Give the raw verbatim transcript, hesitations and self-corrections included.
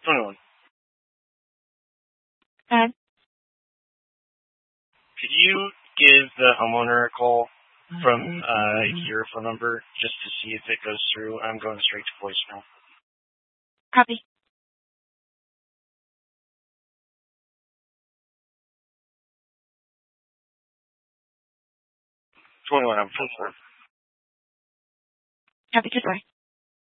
twenty-one. Uh, Could you give the homeowner a call from uh, your phone number just to see if it goes through? I'm going straight to voicemail. copy. twenty-one, I'm full for. Copy, goodbye.